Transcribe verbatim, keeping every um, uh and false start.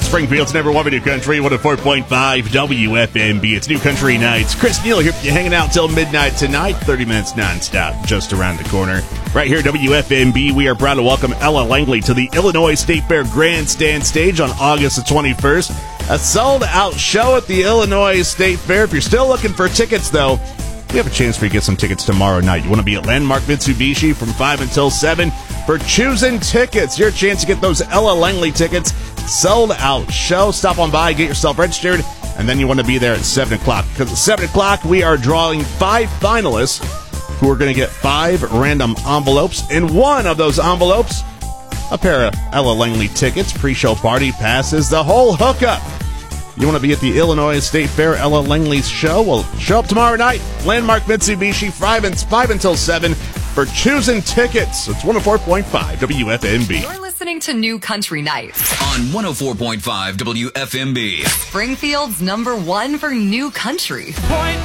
Springfield's number one video country, one oh four point five W F M B. It's New Country Nights. Chris Neal here, you hanging out till midnight tonight. thirty minutes nonstop, just around the corner. Right here at W F M B, we are proud to welcome Ella Langley to the Illinois State Fair Grandstand stage on August the twenty-first. A sold-out show at the Illinois State Fair. If you're still looking for tickets, though, we have a chance for you to get some tickets tomorrow night. You want to be at Landmark Mitsubishi from five until seven for choosing tickets. Your chance to get those Ella Langley tickets. Sold out show. Stop on by, get yourself registered, and then you want to be there at seven o'clock. Because at seven o'clock, we are drawing five finalists who are going to get five random envelopes. In one of those envelopes, a pair of Ella Langley tickets, pre-show party passes, the whole hookup. You want to be at the Illinois State Fair Ella Langley's show? Well, show up tomorrow night. Landmark Mitsubishi, five, and five until seven for choosing tickets. It's one oh four point five W F M B. You're listening to New Country Nights on one oh four point five W F M B. Springfield's number one for new country. Point